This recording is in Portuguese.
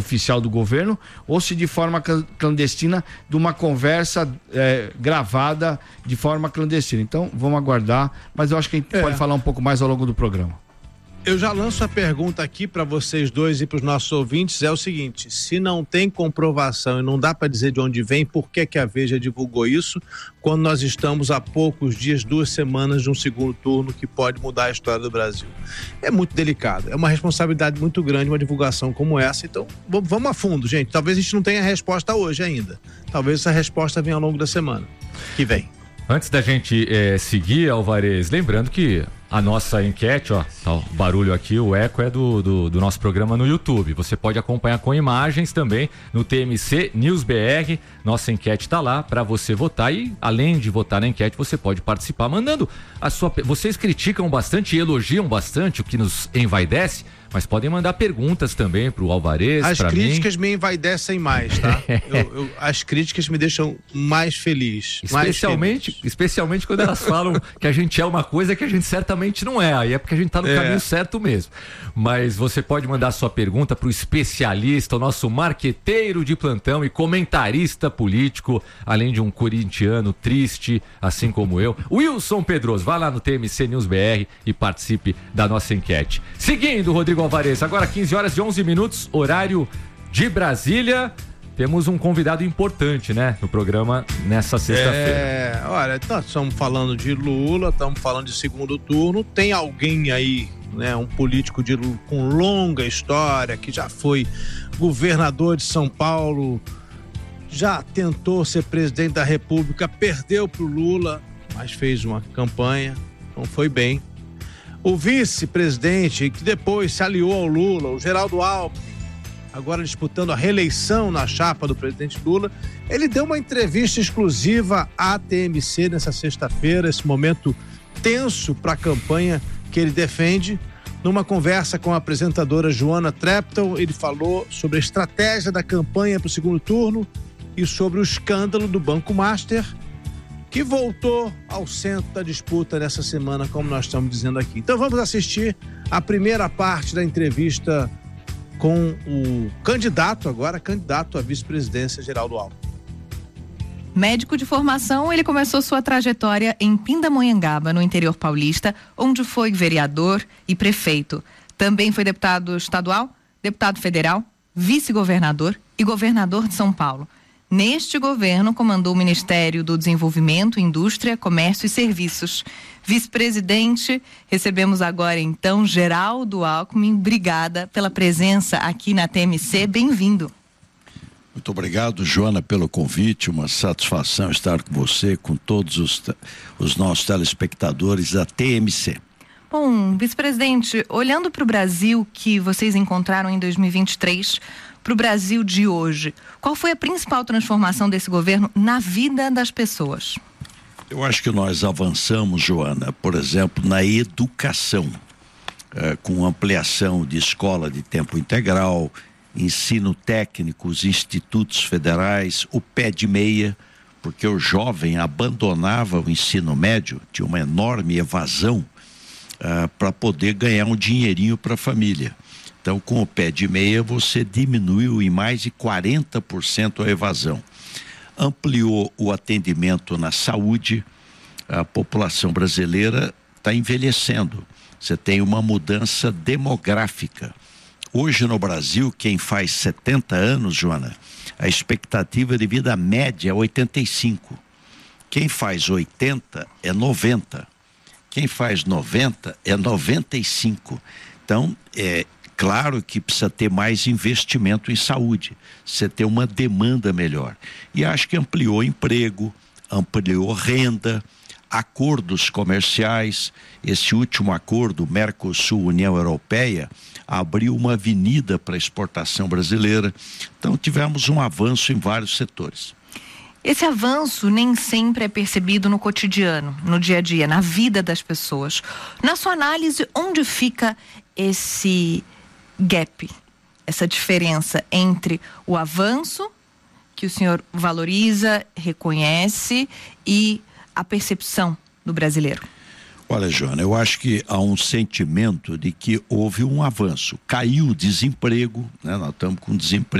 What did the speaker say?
oficial do governo ou se de forma clandestina, de uma conversa gravada de forma clandestina. Então, vamos aguardar, mas eu acho que a gente pode falar um pouco mais ao longo do programa. Eu já lanço a pergunta aqui para vocês dois e para os nossos ouvintes, é o seguinte: se não tem comprovação e não dá para dizer de onde vem, por que que a Veja divulgou isso, quando nós estamos há poucos dias, 2 semanas de um segundo turno que pode mudar a história do Brasil? É muito delicado, é uma responsabilidade muito grande uma divulgação como essa, então vamos a fundo, gente. Talvez a gente não tenha a resposta hoje ainda, talvez essa resposta venha ao longo da semana que vem. Antes da gente seguir, Alvarez, lembrando que a nossa enquete, ó, tá o barulho aqui, o eco é do nosso programa no YouTube. Você pode acompanhar com imagens também no TMC News BR. Nossa enquete tá lá para você votar e, além de votar na enquete, você pode participar mandando a sua... Vocês criticam bastante e elogiam bastante, o que nos envaidece, mas podem mandar perguntas também pro Alvarez, As pra críticas mim. me envaidecem mais, tá? As críticas me deixam mais feliz. Especialmente quando elas falam que a gente é uma coisa que a gente certamente não é. Aí é porque a gente tá no caminho certo mesmo. Mas você pode mandar sua pergunta pro especialista, o nosso marqueteiro de plantão e comentarista político, além de um corintiano triste, assim como eu, Wilson Pedroso. Vá lá no TMC News BR e participe da nossa enquete. Seguindo, Rodrigo Alvarez, agora 15h11, horário de Brasília. Temos um convidado importante, né, no programa nessa sexta-feira. Olha, nós estamos falando de Lula, estamos falando de segundo turno. Tem alguém aí, né, um político com longa história, que já foi governador de São Paulo, já tentou ser presidente da República, perdeu para o Lula, mas fez uma campanha, não foi bem. O vice-presidente, que depois se aliou ao Lula, o Geraldo Alckmin, agora disputando a reeleição na chapa do presidente Lula, ele deu uma entrevista exclusiva à TMC nessa sexta-feira, esse momento tenso para a campanha que ele defende. Numa conversa com a apresentadora Joana Trepton, ele falou sobre a estratégia da campanha para o segundo turno e sobre o escândalo do Banco Master, que voltou ao centro da disputa nessa semana, como nós estamos dizendo aqui. Então vamos assistir a primeira parte da entrevista com o candidato à vice-presidência, Geraldo Alckmin. Médico de formação, ele começou sua trajetória em Pindamonhangaba, no interior paulista, onde foi vereador e prefeito. Também foi deputado estadual, deputado federal, vice-governador e governador de São Paulo. Neste governo, comandou o Ministério do Desenvolvimento, Indústria, Comércio e Serviços. Vice-presidente, recebemos agora então Geraldo Alckmin. Obrigada pela presença aqui na TMC, bem-vindo. Muito obrigado, Joana, pelo convite, uma satisfação estar com você, com todos os nossos telespectadores da TMC. Bom, vice-presidente, olhando para o Brasil que vocês encontraram em 2023, para o Brasil de hoje, qual foi a principal transformação desse governo na vida das pessoas? Eu acho que nós avançamos, Joana, por exemplo, na educação, com ampliação de escola de tempo integral, ensino técnico, os institutos federais, o pé de meia, porque o jovem abandonava o ensino médio, tinha uma enorme evasão para poder ganhar um dinheirinho para a família. Então, com o pé de meia, você diminuiu em mais de 40% a evasão. Ampliou o atendimento na saúde, a população brasileira está envelhecendo. Você tem uma mudança demográfica. Hoje no Brasil, quem faz 70 anos, Joana, a expectativa de vida média é 85. Quem faz 80 é 90. Quem faz 90 é 95. Então, claro que precisa ter mais investimento em saúde, você ter uma demanda melhor. E acho que ampliou emprego, ampliou renda, acordos comerciais. Esse último acordo, Mercosul-União Europeia, abriu uma avenida para a exportação brasileira. Então tivemos um avanço em vários setores. Esse avanço nem sempre é percebido no cotidiano, no dia a dia, na vida das pessoas. Na sua análise, onde fica esse gap, essa diferença entre o avanço que o senhor valoriza, reconhece, e a percepção do brasileiro? Olha, Joana, eu acho que há um sentimento de que houve um avanço. Caiu o desemprego, né? Nós estamos com desemprego